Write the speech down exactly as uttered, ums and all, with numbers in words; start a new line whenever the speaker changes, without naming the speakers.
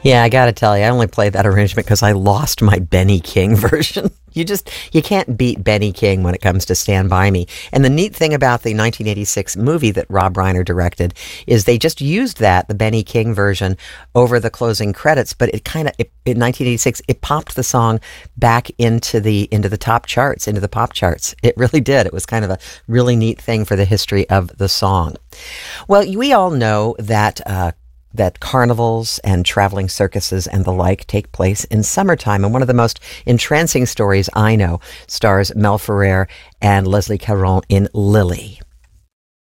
Yeah, I got to tell you, I only played that arrangement because I lost my Benny King version. You just, you can't beat Benny King when it comes to Stand By Me. And the neat thing about the nineteen eighty-six movie that Rob Reiner directed is they just used that, the Benny King version, over the closing credits, but it kind of, in nineteen eighty-six, it popped the song back into the, into the top charts, into the pop charts. It really did. It was kind of a really neat thing for the history of the song. Well, we all know that, uh, that carnivals and traveling circuses and the like take place in summertime. And one of the most entrancing stories I know stars Mel Ferrer and Leslie Caron in Lily.